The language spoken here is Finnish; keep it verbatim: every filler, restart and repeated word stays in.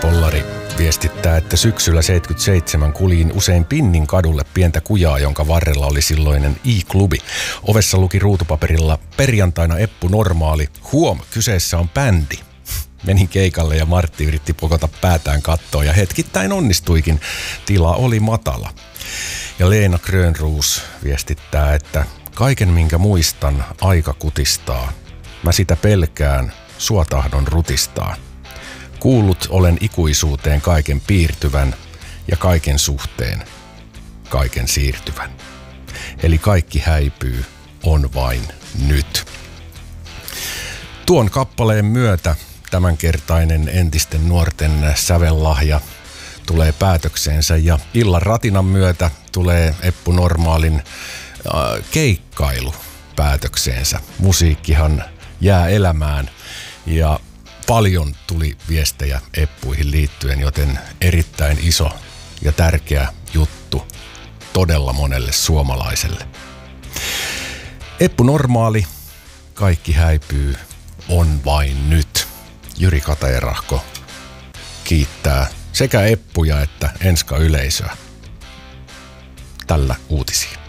Pollari viestittää, että syksyllä seitsemänkymmentäseitsemän kuljin usein Pinnin kadulle pientä kujaa, jonka varrella oli silloinen I-klubi. Ovessa luki ruutupaperilla perjantaina Eppu Normaali. Huom, kyseessä on bändi. Menin keikalle ja Martti yritti pokota päätään kattoon ja hetkittäin onnistuikin. Tila oli matala. Ja Leena Grönroos viestittää, että kaiken minkä muistan aika kutistaa. Mä sitä pelkään, sua tahdon rutistaa. Kuullut olen ikuisuuteen kaiken piirtyvän ja kaiken suhteen kaiken siirtyvän. Eli kaikki häipyy, on vain nyt. Tuon kappaleen myötä tämänkertainen entisten nuorten sävellahja tulee päätökseensä ja illan ratinan myötä tulee Eppu Normaalin äh, keikkailu päätökseensä. Musiikkihan jää elämään ja paljon tuli viestejä Eppuihin liittyen, joten erittäin iso ja tärkeä juttu todella monelle suomalaiselle. Eppu Normaali, kaikki häipyy, on vain nyt. Jyri Katajarahko kiittää sekä Eppuja että Enska-yleisöä tällä uutisia.